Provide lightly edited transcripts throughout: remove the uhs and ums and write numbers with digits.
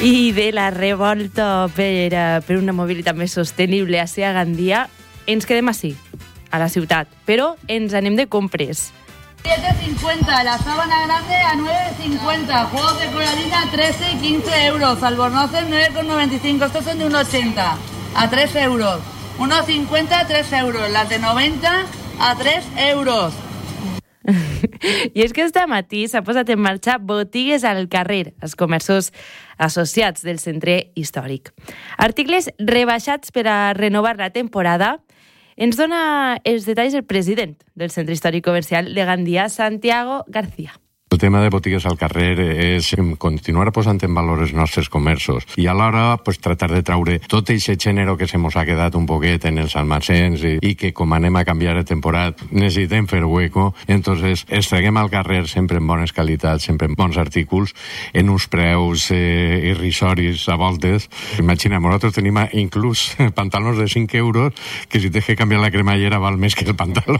I de la revolta per una mobilitat més sostenible a Gandia, ens quedem així, a la ciutat, però ens anem de compres. 7,50, la sábana grande a 9,50, juegos de coralina 13 y 15 euros, albornoces 9,95, estos son de 1,80 a 3 euros, 1,50 a 3 euros, las de 90 a 3 euros. I és que este matí s'ha posat en marxa botigues al carrer, els comerços associats del centre històric. Articles rebaixats per a renovar la temporada. Ens dona els detalls el president del centre històric comercial de Gandia, Santiago García. El tema de botigues al carrer és continuar posant en valor els nostres comerços i alhora tratar de traure tot aquest gènere que se mos ha quedat un poquet en els almacens i que com anem a canviar de temporada necessitem fer hueco, entonces els traguem al carrer sempre en bones qualitats, sempre en bons artículs, en uns preus irrisoris a voltes. Imagina, nosaltres tenim inclús pantalons de 5 euros que si tens que canviar la cremallera val més que el pantaló.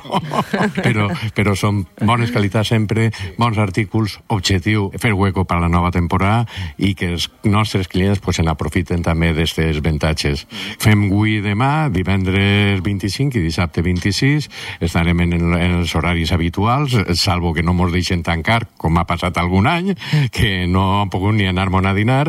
però són bones qualitats sempre, bons artículs, objectiu fer hueco per a la nova temporada i que els nostres clients se n'aprofiten també d'aquests avantatges. Fem avui demà, divendres 25 i dissabte 26, estarem en els horaris habituals, salvo que no mos deixen tancar, com ha passat algun any, que no han pogut ni anar-me'n a dinar.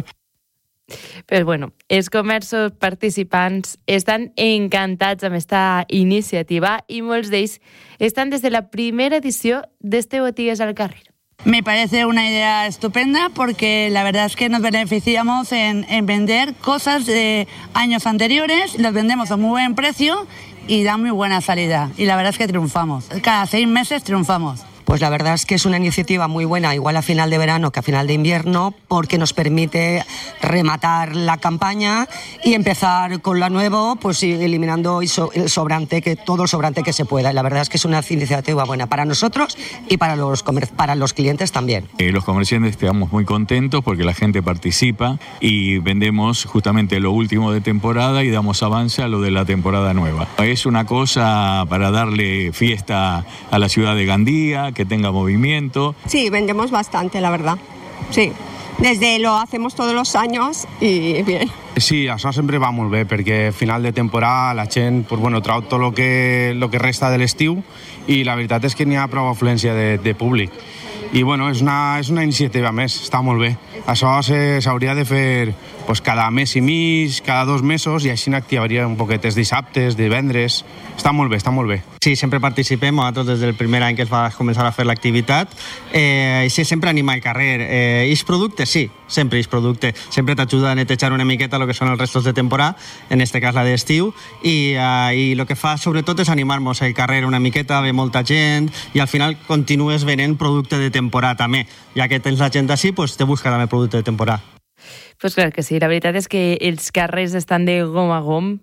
Però bueno, els comerços participants estan encantats amb aquesta iniciativa i molts d'ells estan des de la primera edició d'este Botigues al carrer. Me parece una idea estupenda porque la verdad es que nos beneficiamos en vender cosas de años anteriores, las vendemos a muy buen precio y da muy buena salida. Y la verdad es que triunfamos. Cada 6 meses triunfamos. Pues la verdad es que es una iniciativa muy buena, igual a final de verano que a final de invierno, porque nos permite rematar la campaña y empezar con la nueva, pues eliminando el sobrante, todo el sobrante que se pueda. Y la verdad es que es una iniciativa buena para nosotros y para los clientes también. Los comerciantes estamos muy contentos porque la gente participa y vendemos justamente lo último de temporada y damos avance a lo de la temporada nueva. Es una cosa para darle fiesta a la ciudad de Gandia, que tenga movimiento. Sí, vendemos bastante, la verdad. Sí, lo hacemos todos los años y bien. Sí, això sempre va molt bé, perquè a final de temporada la gent trau tot el que resta de l'estiu i la veritat és que n'hi ha prou afluència de públic. I és una iniciativa més, està molt bé. Això s'hauria de fer cada mes i mig, cada 2 mesos, i així n'activaria un poquet els dissabtes, divendres. Està molt bé, està molt bé. Sí, sempre participem, nosaltres des del primer any que es va començar a fer l'activitat. I sí, sempre anima al carrer. Ix producte? Sí, sempre ix producte. Sempre t'ajuda a netejar una miqueta el que són els restos de temporada, en este cas la d'estiu, i el que fa sobretot és animar-nos al carrer una miqueta, ve molta gent, i al final continues venent producte de temporada també. Ja que tens la gent així, te busca també producte de temporada. Pues clar que sí, la veritat és que els carrers estan de gom a gom,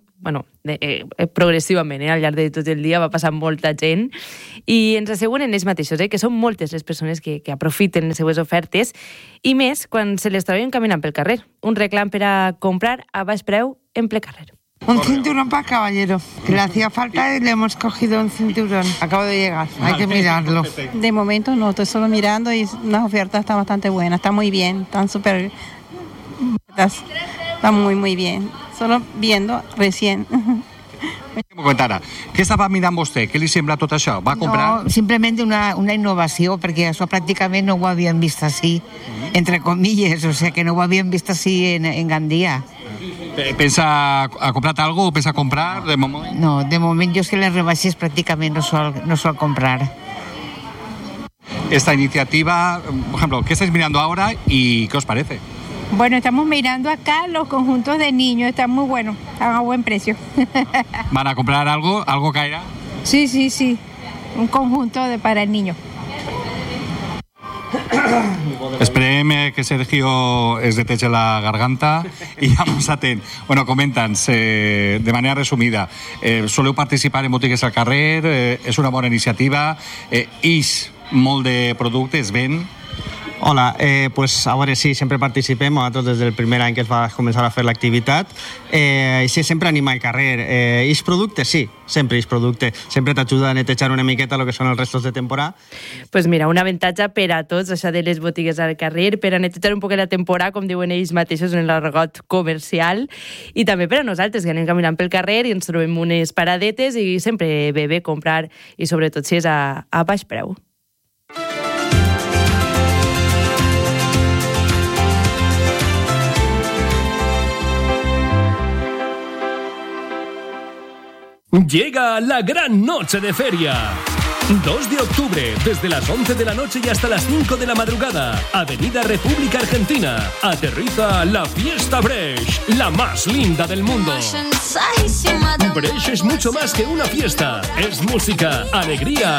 progressivament, al llarg de tot el dia va passar molta gent i ens asseguren ells mateixos, que són moltes les persones que aprofiten les seues ofertes i més quan se les troben caminant pel carrer. Un reclam per a comprar a baix preu en ple carrer. Un cinturón para caballero, que le hacía falta y le hemos cogido un cinturón. Acabo de llegar, hay que mirarlo. De momento no, estoy solo mirando y las ofertas están bastante buenas, están muy bien, están súper... Está muy, muy bien. Solo viendo recién. Què estava mirant vostè? Què li sembla tot això? Va comprar? No, simplemente una innovació, perquè això pràcticament no ho havíem vist així, entre comilles, o sea que no ho havíem vist així en Gandia. Pensa a comprar algo o pensa comprar de moment? No, de moment jo és que les rebaixes pràcticament no sol comprar. Esta iniciativa, por ejemplo, ¿qué estáis mirando ahora y qué os parece? Bueno, estamos mirando acá los conjuntos de niños, están muy buenos, están a buen precio. ¿Van a comprar algo? ¿Algo caerá? Sí, un conjunto para el niño. Esperem que Sergio es detege la garganta i vamos atent. Bueno, comenta'ns, de manera resumida, soleu participar en botigues al carrer, és una bona iniciativa, ix molt de producte, es ven, Hola, pues a veure, sí, sempre participem, nosaltres des del primer any que es va començar a fer l'activitat, i sí, sempre anima el carrer. Ix producte? Sí, sempre ix producte. Sempre t'ajuda a netejar una miqueta el que són els restos de temporada. Pues mira, un avantatge per a tots, això de les botigues al carrer, per a netejar un poc la temporada, com diuen ells mateixos en l'argot comercial, i també per a nosaltres, que anem caminant pel carrer i ens trobem unes paradetes i sempre ve bé comprar, i sobretot si és a baix preu. Llega la gran noche de feria. 2 de octubre, desde las 11 de la noche y hasta las 5 de la madrugada. Avenida República Argentina. Aterriza la Fiesta Brecht, la más linda del mundo. Brecht es mucho más que una fiesta. Es música, alegría